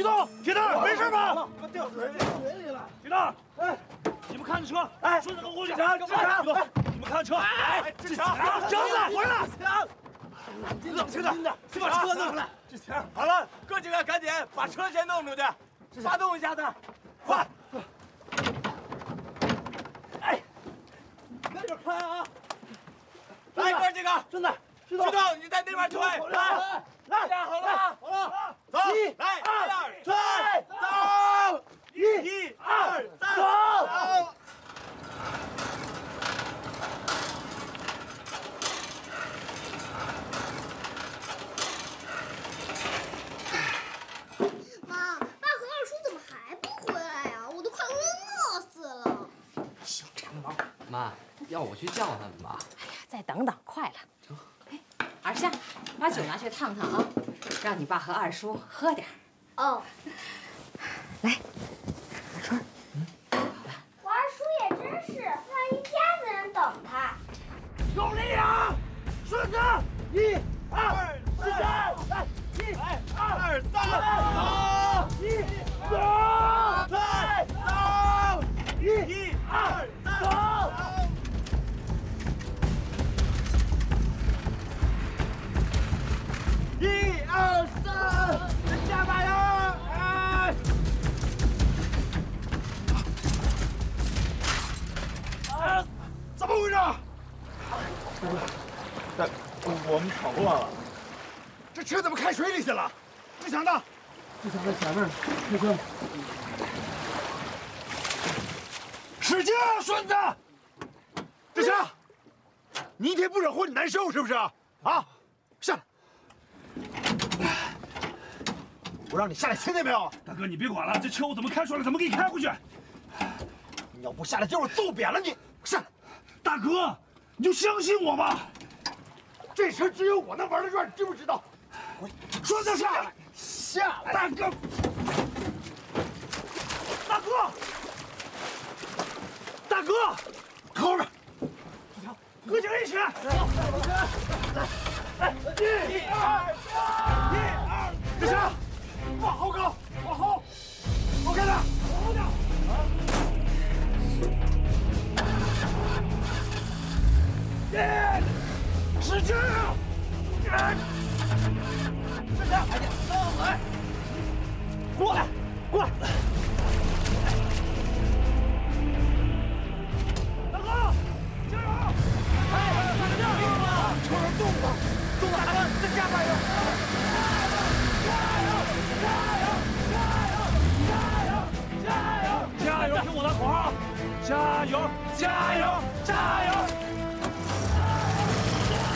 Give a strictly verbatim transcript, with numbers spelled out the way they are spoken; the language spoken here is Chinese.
动！铁蛋，没事吧？ 我掉水里水里了。 铁蛋，哎，你们看着车， 哎， 顺着跟过去。 志强，志强， 你们看车。 哎，志强， 绳子回来。 志强， 冷静点，先把车弄来。 志强，好了，哥几个赶紧把车先弄出去，发动一下子，快！哎，赶紧开啊！来，哥几个， 顺子， 徐东，你在那边推，来，来，站好了，好了，走，来，一二三，走，一、二、三，走。 妈，爸和二叔怎么还不回来呀？我都快饿死了。 小馋猫，妈，要我去叫他们吧？ 哎呀，再等等，快了。哎，二夏，把酒拿去烫烫啊，让你爸和二叔喝点。 哦， 来，小春， 嗯，我二叔也真是让一家子人等他。 用力啊！顺子，一、二、三，来，一、二、三，走！一、走！再走！一、二、三，走！一、二、三，加把油！哎！啊，怎么回事？ 但我们跑乱了， 这车怎么开水里去了？志强呢？ 志强在前面开车。 使劲啊，顺子！志强，你一天不惹祸，你难受是不是？啊，下来！我让你下来，听见没有？大哥，你别管了，这车我怎么开出来，怎么给你开回去？你要不下来，今儿我揍扁了你！下来！大哥，你就相信我吧。这车只有我能玩得转，你知不知道？我说的下来，下来，大哥，大哥，大哥，靠后边，哥几个一起，来，来，一、二、三，一、二，志强，往后靠，往后，后开点，往后点，耶！使劲啊！志强，快点，来，过来，过来！大哥，加油！哎，快点，车上动吧，动吧，大哥，再加把油！加油！加油！加油！加油！加油！加油！听我的口号，加油！加油！加油！